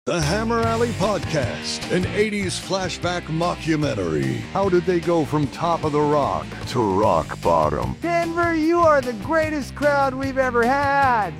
The Hammer Alley Podcast, an 80s flashback mockumentary. How did they go from top of the rock to rock bottom? Denver, you are the greatest crowd we've ever had.